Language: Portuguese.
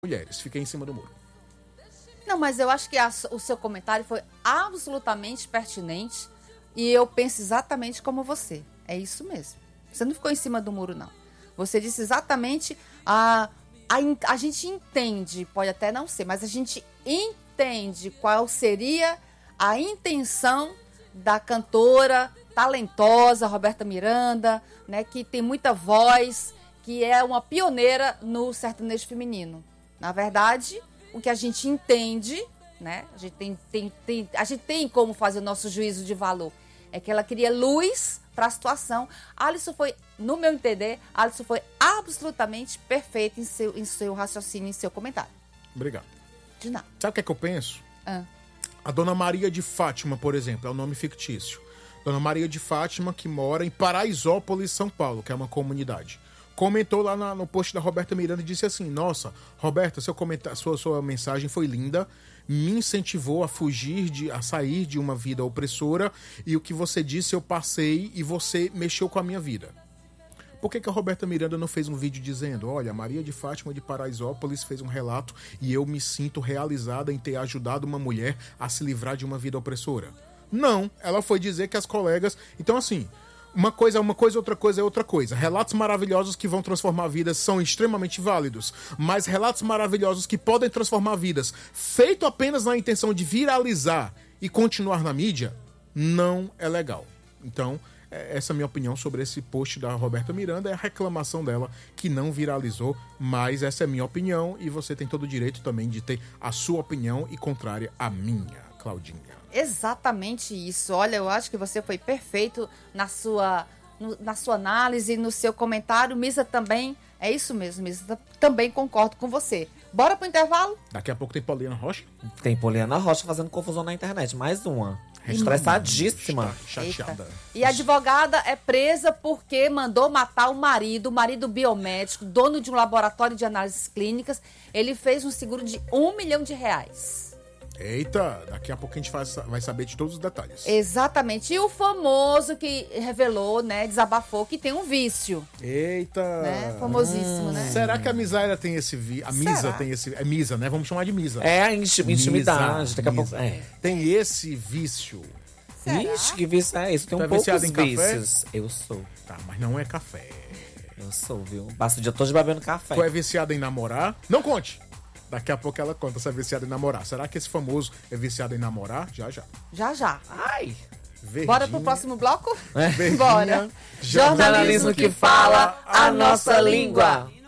mulheres. Fiquei em cima do muro. Não, mas eu acho que o seu comentário foi absolutamente pertinente e eu penso exatamente como você. É isso mesmo. Você não ficou em cima do muro, não. Você disse exatamente a gente entende, pode até não ser, mas a gente entende qual seria a intenção da cantora talentosa Roberta Miranda, né, que tem muita voz, que é uma pioneira no sertanejo feminino. Na verdade, o que a gente entende, né, a gente tem como fazer o nosso juízo de valor, é que ela queria luz para a situação. Alisson foi, no meu entender, Alisson foi absolutamente perfeito em seu raciocínio, em seu comentário. Obrigado. De nada. Sabe o que eu penso? A Dona Maria de Fátima, por exemplo, é um nome fictício. Dona Maria de Fátima, que mora em Paraisópolis, São Paulo, que é uma comunidade. Comentou lá no post da Roberta Miranda e disse assim: nossa, Roberta, sua mensagem foi linda, me incentivou a sair de uma vida opressora, e o que você disse eu passei e você mexeu com a minha vida. Por que a Roberta Miranda não fez um vídeo dizendo: olha, Maria de Fátima de Paraisópolis fez um relato e eu me sinto realizada em ter ajudado uma mulher a se livrar de uma vida opressora? Não, ela foi dizer que as colegas... Então, assim, uma coisa é uma coisa, outra coisa é outra coisa. Relatos maravilhosos que vão transformar vidas são extremamente válidos, mas relatos maravilhosos que podem transformar vidas, feito apenas na intenção de viralizar e continuar na mídia, não é legal. Então, essa é a minha opinião sobre esse post da Roberta Miranda, é a reclamação dela que não viralizou, mas essa é a minha opinião e você tem todo o direito também de ter a sua opinião e contrária à minha, Claudinha. Exatamente isso. Olha, eu acho que você foi perfeito na sua análise, no seu comentário. Misa também, é isso mesmo, Misa, também concordo com você. Bora pro intervalo? Daqui a pouco tem Poliana Rocha. Tem Poliana Rocha fazendo confusão na internet, mais uma. Estressadíssima. Chateada. E a advogada é presa porque mandou matar o marido biomédico, dono de um laboratório de análises clínicas. Ele fez um seguro de R$1 milhão. Eita, daqui a pouco a gente vai saber de todos os detalhes. Exatamente. E o famoso que revelou, né, desabafou que tem um vício. Eita. Né? Famosíssimo, né? Será que a Misaira tem esse vício? A Misa Será? tem esse... É Misa, né? Vamos chamar de Misa. É a intimidade. Daqui a pouco... Tem esse vício. Será? Ixi, que vício é esse? Tem Tá poucos viciado em café? vícios. Eu sou. Tá, mas não é café. Eu sou, viu? Passa o dia todo bebendo café. Tu é viciado em namorar? Não conte. Daqui a pouco ela conta se é viciado em namorar. Será que esse famoso é viciado em namorar? Já. Já. Ai! Verdinha, Bora pro próximo bloco? Verdinha, Bora. Jornalismo que fala a nossa língua.